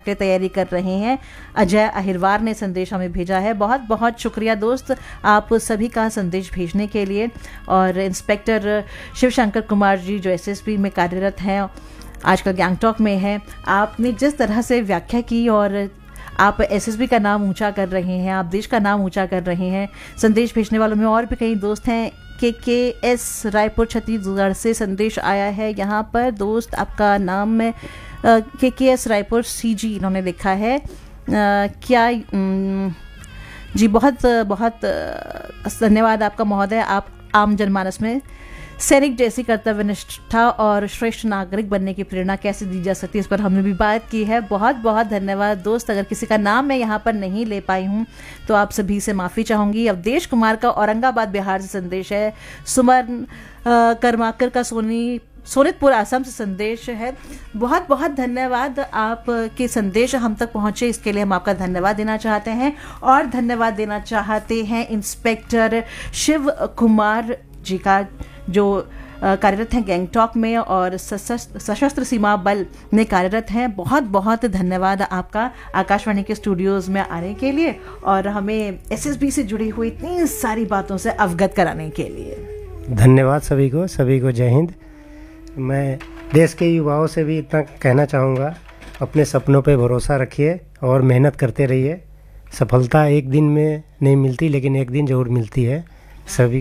के लिए तैयारी कर रहे हैं। अजय अहिरवार ने संदेश हमें भेजा है। बहुत बहुत शुक्रिया दोस्त आप सभी का संदेश भेजने के लिए। और इंस्पेक्टर शिवशंकर कुमार जी जो एसएसबी में कार्यरत हैं, आजकल गैंगटॉक में है, आपने जिस तरह से व्याख्या की और आप एसएसबी का नाम ऊंचा कर रहे हैं, आप देश का नाम ऊंचा कर रहे हैं। संदेश भेजने वालों में और भी कई दोस्त हैं। KKS रायपुर छत्तीसगढ़ से संदेश आया है। यहाँ पर दोस्त आपका नाम है KKS रायपुर CG इन्होंने लिखा है। क्या जी बहुत बहुत धन्यवाद आपका महोदय। आप आम जनमानस में सैनिक जैसी कर्तव्य निष्ठा और श्रेष्ठ नागरिक बनने की प्रेरणा कैसे दी जा सकती है, इस पर हमने भी बात की है। बहुत बहुत धन्यवाद दोस्त। अगर किसी का नाम मैं यहाँ पर नहीं ले पाई हूँ तो आप सभी से माफ़ी चाहूँगी। अवधेश कुमार का औरंगाबाद बिहार से संदेश है। सुमन कर्माकर का सोनितपुर आसाम से संदेश है। बहुत बहुत धन्यवाद, आपके संदेश हम तक पहुँचे इसके लिए हम आपका धन्यवाद देना चाहते हैं। और धन्यवाद देना चाहते हैं इंस्पेक्टर शिव कुमार जी का जो कार्यरत हैं गैंगटॉक में और सशस्त्र सीमा बल में कार्यरत हैं। बहुत बहुत धन्यवाद आपका आकाशवाणी के स्टूडियोज़ में आने के लिए और हमें एसएसबी से जुड़ी हुई इतनी सारी बातों से अवगत कराने के लिए। धन्यवाद सभी को जय हिंद। मैं देश के युवाओं से भी इतना कहना चाहूँगा, अपने सपनों पे भरोसा रखिए और मेहनत करते रहिए। सफलता एक दिन में नहीं मिलती लेकिन एक दिन ज़रूर मिलती है। सभी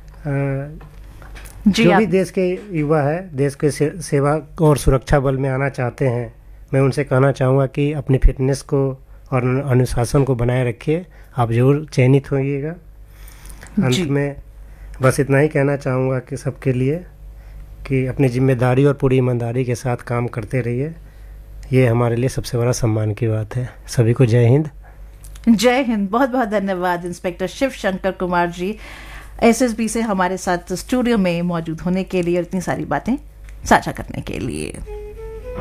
जो भी देश के युवा है, देश के सेवा और सुरक्षा बल में आना चाहते हैं, मैं उनसे कहना चाहूँगा कि अपनी फिटनेस को और अनुशासन को बनाए रखिए, आप जरूर चयनित होइएगा। अंत में बस इतना ही कहना चाहूँगा कि सबके लिए कि अपनी जिम्मेदारी और पूरी ईमानदारी के साथ काम करते रहिए। ये हमारे लिए सबसे बड़ा सम्मान की बात है। सभी को जय हिंद। जय हिंद। बहुत बहुत धन्यवाद इंस्पेक्टर शिव शंकर कुमार जी एसएसबी से हमारे साथ स्टूडियो में मौजूद होने के लिए और इतनी सारी बातें साझा करने के लिए।